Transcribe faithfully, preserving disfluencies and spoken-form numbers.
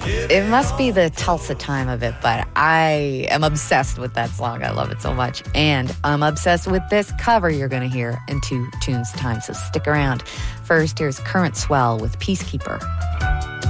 It must be the Tulsa time of it, but I am obsessed with that song. I love it so much. And I'm obsessed with this cover you're going to hear in two tunes time, so stick around. First, here's Current Swell with Peacekeeper.